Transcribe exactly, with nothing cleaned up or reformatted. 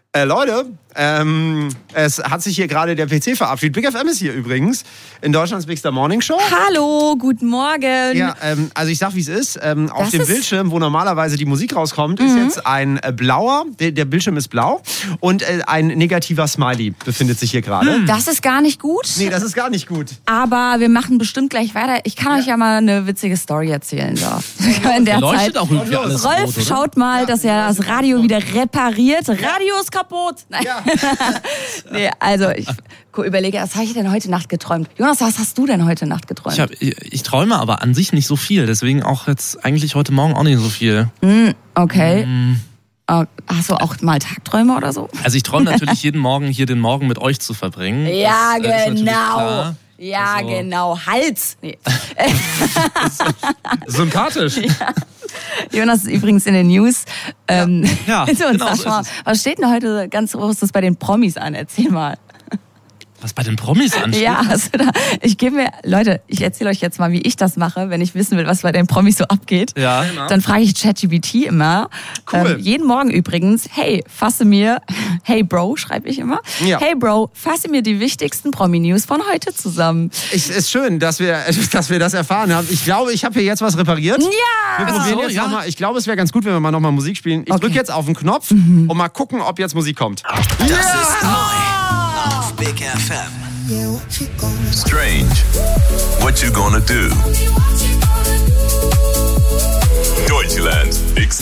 Äh, Leute, ähm, es hat sich hier gerade der P C verabschiedet. Big F M ist hier übrigens in Deutschlands Bigster Morning Show. Hallo, guten Morgen. Ja, ähm, also ich sag, wie es ist. Ähm, auf Das dem ist- Bildschirm, wo normalerweise die Musik rauskommt, Mhm. ist jetzt ein äh, blauer, der, der Bildschirm ist blau und äh, ein negativer Smiley befindet sich hier gerade. Das ist gar nicht gut. Nee, das ist gar nicht gut. Aber wir machen bestimmt gleich weiter. Ich kann euch ja mal eine witzige Story erzählen. So. In der Leuchtet Zeit. auch irgendwie alles rot, Rolf oder? schaut mal, dass er das Radio wieder repariert. Radio ist kaputt. Nein. Ja. Nee, also ich überlege, was habe ich denn heute Nacht geträumt? Jonas, was hast du denn heute Nacht geträumt? Ich, hab, ich, ich träume aber an sich nicht so viel, deswegen auch jetzt eigentlich heute Morgen auch nicht so viel. Mm, okay. Mm. Hast du auch mal Tagträume oder so? Also ich träume natürlich jeden Morgen hier den Morgen mit euch zu verbringen. Ja, das, äh, ist natürlich genau. klar. Ja, Also- genau. Hals. Nee. Sympathisch. Ja. Jonas ist übrigens in den News. Ähm, Ja, und genau sag so mal, ist es. was steht denn heute ganz Großes bei den Promis an? Erzähl mal. Was bei den Promis ansteht. Ja, also da, ich gebe mir, Leute, ich erzähle euch jetzt mal, wie ich das mache, wenn ich wissen will, was bei den Promis so abgeht. Ja. Dann frage ich ChatGPT immer, Cool. ähm, jeden Morgen übrigens, hey, fasse mir, hey Bro, schreibe ich immer, Ja. hey Bro, fasse mir die wichtigsten Promi-News von heute zusammen. Es ist schön, dass wir, dass wir das erfahren haben. Ich glaube, ich habe hier jetzt was repariert. Ja! Wir probieren so, jetzt ja. noch mal. Ich glaube, es wäre ganz gut, wenn wir mal nochmal Musik spielen. Ich Okay. drücke jetzt auf den Knopf und mal gucken, ob jetzt Musik kommt. Das ist neu auf Big F M. Strange. What you gonna do? Deutschlands Big